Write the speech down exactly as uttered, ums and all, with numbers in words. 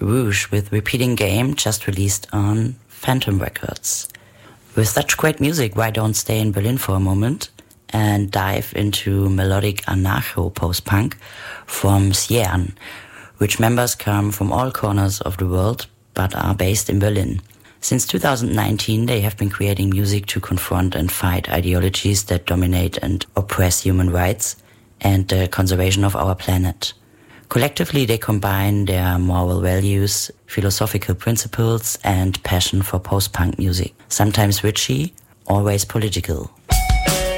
Rouge with Repeating Game, just released on Phantom Records. With such great music, why don't stay in Berlin for a moment and dive into melodic anarcho post-punk from Siern, which members come from all corners of the world but are based in Berlin. Since two thousand nineteen, they have been creating music to confront and fight ideologies that dominate and oppress human rights and the conservation of our planet. Collectively, they combine their moral values, philosophical principles, and passion for post-punk music, sometimes witchy, always political.